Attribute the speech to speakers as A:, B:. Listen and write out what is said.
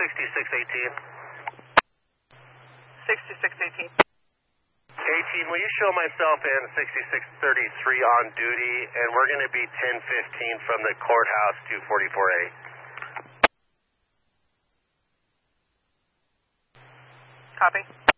A: 6618.
B: 18, will you show myself and 6633 on duty, and we're going to be 1015 from the courthouse to 44A.
A: Copy.